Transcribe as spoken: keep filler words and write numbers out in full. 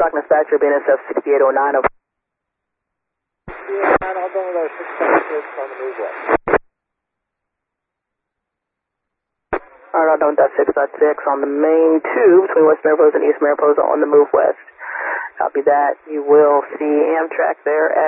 Talk dispatcher, B N S F sixty-eight oh nine. Over. sixty-eight oh nine, all done with our six seventy-six on the move west. Alright, all done with that six dot six on the main two between West Mariposa and East Mariposa on the move west. Copy that. You will see Amtrak there at